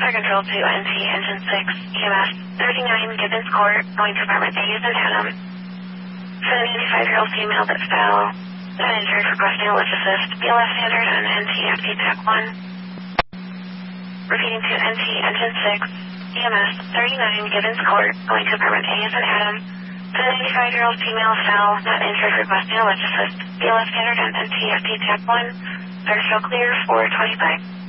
Fire control to NT engine 6, EMS 39 Gibbons Court, going to apartment A is in Haddam. For an 85-year-old female that fell, not injured, requesting a lift assist, BLS standard on NT TAC 1. Repeating to NT engine 6, EMS 39 Gibbons Court, going to apartment A is in Haddam. For an 85-year-old female fell, not injured, requesting a lift assist, BLS standard on NT TAC 1. Third show clear, 425.